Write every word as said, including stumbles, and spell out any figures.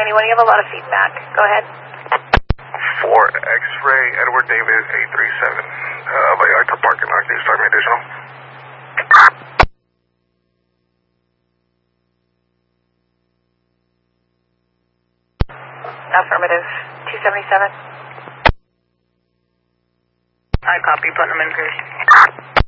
twenty-one, you have a lot of feedback. Go ahead. For X-Ray, Edward David eight three seven. Uh, Vallarta parking lot, can you start me additional? Affirmative. two seventy-seven. I copy, Putnam and Pierce.